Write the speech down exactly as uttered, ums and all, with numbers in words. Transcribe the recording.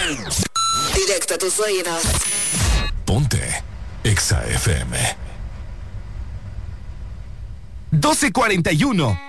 Directo a tus oídos. Ponte Exa F M. doce cuarenta y uno.